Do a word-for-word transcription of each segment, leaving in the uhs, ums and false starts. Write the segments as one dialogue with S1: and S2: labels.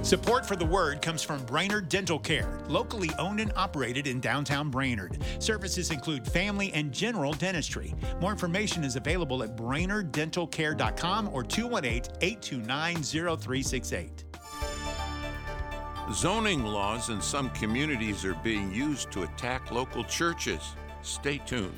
S1: Support for the Word comes from Brainerd Dental Care, locally owned and operated in downtown Brainerd. Services include family and general dentistry. More information is available at brainerd dental care dot com or two one eight, eight two nine, zero three six eight.
S2: Zoning laws in some communities are being used to attack local churches. Stay tuned.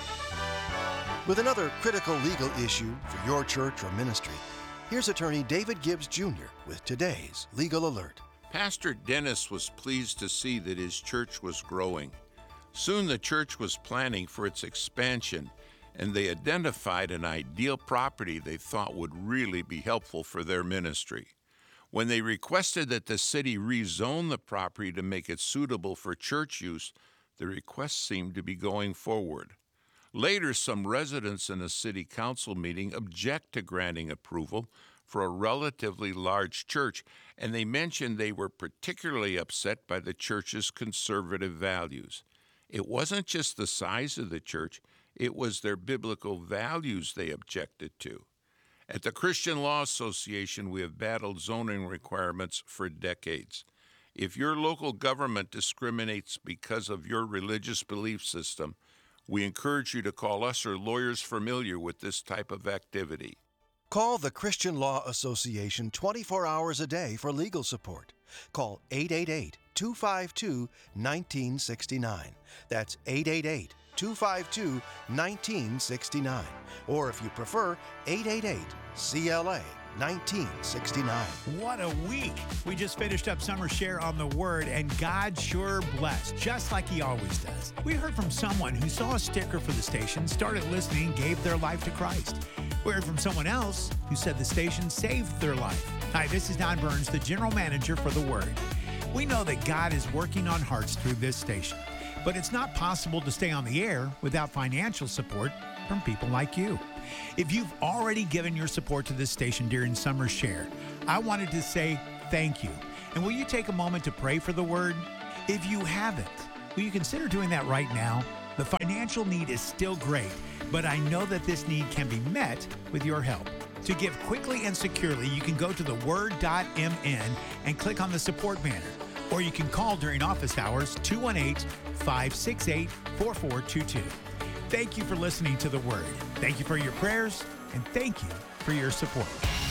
S3: With another critical legal issue for your church or ministry, here's attorney David Gibbs Junior with today's Legal Alert.
S2: Pastor Dennis was pleased to see that his church was growing. Soon the church was planning for its expansion, and they identified an ideal property they thought would really be helpful for their ministry. When they requested that the city rezone the property to make it suitable for church use, the request seemed to be going forward. Later, some residents in a city council meeting object to granting approval for a relatively large church, and they mentioned they were particularly upset by the church's conservative values. It wasn't just the size of the church, it was their biblical values they objected to. At the Christian Law Association, we have battled zoning requirements for decades. If your local government discriminates because of your religious belief system, we encourage you to call us or lawyers familiar with this type of activity.
S3: Call the Christian Law Association twenty-four hours a day for legal support. Call eight eight eight, two five two, one nine six nine. That's eight eight eight, two five two, one nine six nine. Or if you prefer, eight eight eight, C L A nineteen sixty-nine.
S1: What a week! We just finished up Summer Share on the Word, and God sure blessed, just like He always does. We heard from someone who saw a sticker for the station, started listening, gave their life to Christ. We heard from someone else who said the station saved their life. Hi, this is Don Burns, the General Manager for the Word. We know that God is working on hearts through this station, but it's not possible to stay on the air without financial support from people like you. If you've already given your support to this station during Summer Share, I wanted to say thank you. And will you take a moment to pray for the Word? If you haven't, will you consider doing that right now? The financial need is still great, but I know that this need can be met with your help. To give quickly and securely, you can go to the word dot m n and click on the support banner. Or you can call during office hours, two one eight, five six eight, four four two two. Thank you for listening to The Word. Thank you for your prayers, and thank you for your support.